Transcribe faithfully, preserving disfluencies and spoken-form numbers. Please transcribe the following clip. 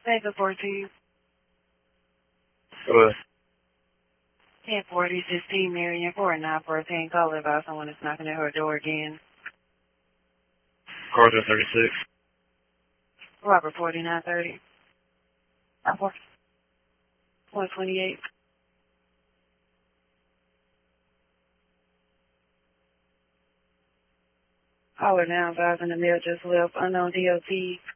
Save the fourteen. What? ten forty, fifteen, Marion, four nine fourteen. Call about someone that's knocking at her door again. Carter thirty-six. Robert forty-nine thirty. one twenty-eight. Caller now, advising the mail just left. Unknown D O T.